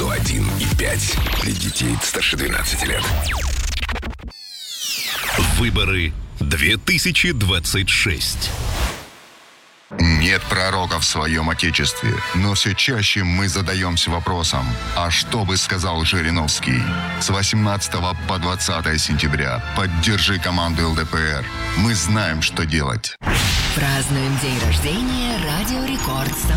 101,5 для детей старше 12 лет. Выборы 2026. Нет пророка в своем Отечестве, но все чаще мы задаемся вопросом, а что бы сказал Жириновский? С 18 по 20 сентября поддержи команду ЛДПР. Мы знаем, что делать. Празднуем день рождения Радио Рекорд.